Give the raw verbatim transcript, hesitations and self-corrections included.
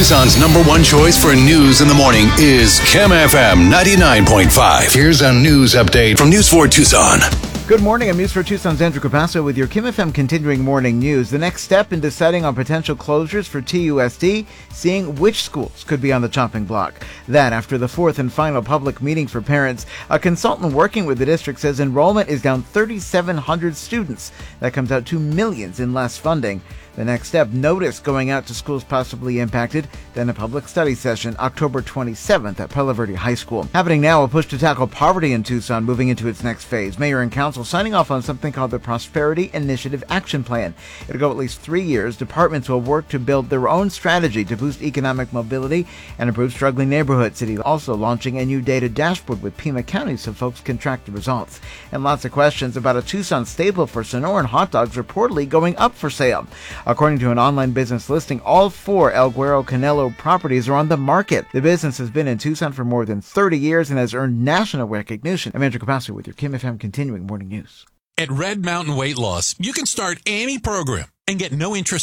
Tucson's number one choice for news in the morning is Kim F M ninety-nine point five. Here's a news update from News four Tucson. Good morning. I'm News four Tucson's Andrew Capasso with your Kim F M continuing morning news. The next step in deciding on potential closures for T U S D, seeing which schools could be on the chopping block. That after the fourth and final public meeting for parents, a consultant working with the district says enrollment is down three thousand seven hundred students. That comes out to millions in less funding. The next step, notice going out to schools possibly impacted, then a public study session October twenty-seventh at Palo Verde High School. Happening now, a push to tackle poverty in Tucson moving into its next phase. Mayor and council signing off on something called the Prosperity Initiative Action Plan. It'll go at least three years. Departments will work to build their own strategy to boost economic mobility and improve struggling neighborhoods. City also launching a new data dashboard with Pima County so folks can track the results. And lots of questions about a Tucson staple for Sonoran hot dogs reportedly going up for sale. According to an online business listing, all four El Guero Canelo properties are on the market. The business has been in Tucson for more than thirty years and has earned national recognition. I'm Andrew Capasso with your Kim F M continuing morning news. At Red Mountain Weight Loss, you can start any program and get no interest